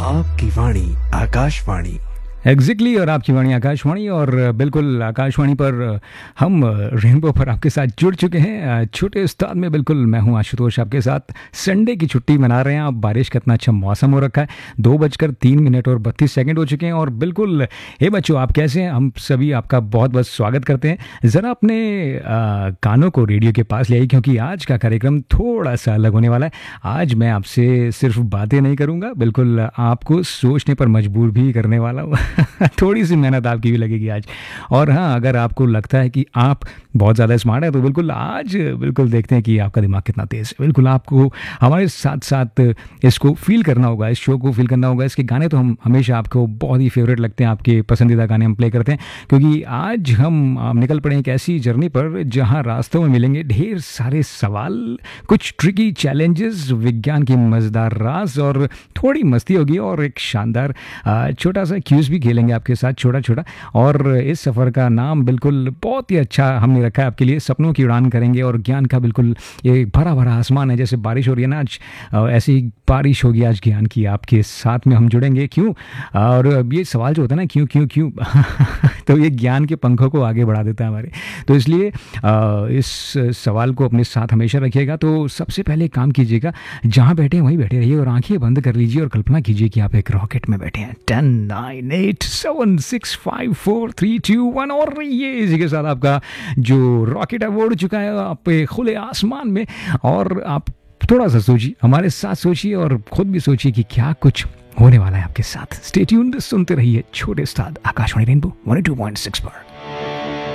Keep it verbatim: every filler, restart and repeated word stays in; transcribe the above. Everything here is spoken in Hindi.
आपकी वाणी आकाशवाणी। एग्जैक्टली exactly, और आपकी वाणी आकाशवाणी, और बिल्कुल आकाशवाणी पर हम रेनबो पर आपके साथ जुड़ चुके हैं। छोटे उस्ताद में बिल्कुल मैं हूं आशुतोष आपके साथ। संडे की छुट्टी मना रहे हैं आप। बारिश का इतना अच्छा मौसम हो रखा है। दो बजकर तीन मिनट और बत्तीस सेकंड हो चुके हैं। और बिल्कुल हे बच्चों, आप कैसे हैं? हम सभी आपका बहुत बहुत स्वागत करते हैं। ज़रा अपने आ, कानों को रेडियो के पास ले आइए, क्योंकि आज का कार्यक्रम थोड़ा सा अलग होने वाला है। आज मैं आपसे सिर्फ बातें नहीं करूँगा, बिल्कुल आपको सोचने पर मजबूर भी करने वाला हूँ। थोड़ी सी मेहनत आपकी भी लगेगी आज। और हाँ, अगर आपको लगता है कि आप बहुत ज़्यादा स्मार्ट है, तो बिल्कुल आज बिल्कुल देखते हैं कि आपका दिमाग कितना तेज़ है। बिल्कुल आपको हमारे साथ साथ इसको फील करना होगा, इस शो को फील करना होगा। इसके गाने तो हम हमेशा आपको बहुत ही फेवरेट लगते हैं, आपके पसंदीदा गाने हम प्ले करते हैं, क्योंकि आज हम आप निकल पड़े एक ऐसी जर्नी पर जहाँ रास्तों में मिलेंगे ढेर सारे सवाल, कुछ ट्रिकी चैलेंजेस, विज्ञान की मज़ेदार राज, और थोड़ी मस्ती होगी, और एक शानदार छोटा सा क्यूज भी खेलेंगे आपके साथ, छोटा छोटा। और इस सफ़र का नाम बिल्कुल बहुत ही अच्छा हमने रखा है आपके लिए, सपनों की उड़ान करेंगे। और ज्ञान का बिल्कुल ये भरा भरा आसमान है, जैसे बारिश हो रही है ना आज, ऐसी बारिश होगी आज ज्ञान की। आपके साथ में हम जुड़ेंगे। क्यों? और ये सवाल जो होता है ना, क्यों क्यों क्यों तो ये ज्ञान के पंखों को आगे बढ़ा देता है हमारे। तो इसलिए इस सवाल को अपने साथ हमेशा रखिएगा। तो सबसे पहले काम कीजिएगा, जहाँ बैठे हैं वहीं बैठे रहिए, और आंखें बंद कर लीजिए और कल्पना कीजिए कि आप एक रॉकेट में बैठे हैं। Ten nine eight seven six five four three to one. और ये इसी के साथ आपका जो रॉकेट है वो उड़ चुका है आप खुले आसमान में। और आप थोड़ा सा सोचिए, हमारे साथ सोचिए, और खुद भी सोचिए कि क्या कुछ होने वाला है आपके साथ। स्टे ट्यून्ड, सुनते रहिए छोटे उस्ताद Akashvani rainbow one two point six पर।